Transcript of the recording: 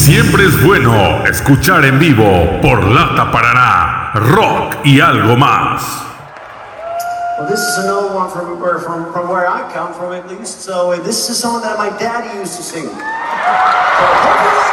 Siempre es bueno escuchar en vivo por Lata Paraná, rock y algo más. Well, this is an old one from where I come from, at least. So this is a song that my daddy used to sing.